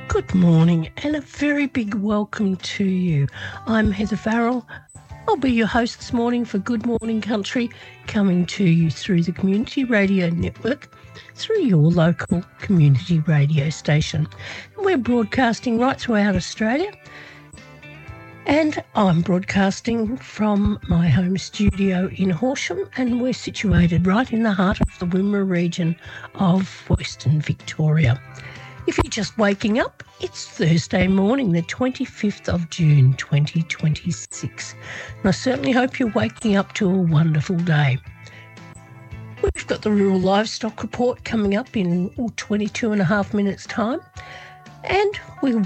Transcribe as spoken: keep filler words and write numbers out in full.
Good morning and a very big welcome to you. I'm Heather Farrell. I'll be your host this morning for Good Morning Country, coming to you through the Community Radio Network, through your local community radio station. We're broadcasting right throughout Australia, and I'm broadcasting from my home studio in Horsham, and we're situated right in the heart of the Wimmera region of Western Victoria. If you're just waking up, it's Thursday morning, the twenty-fifth of June, twenty twenty-six. And I certainly hope you're waking up to a wonderful day. We've got the Rural Livestock Report coming up in oh, twenty-two and a half minutes' time. And we'll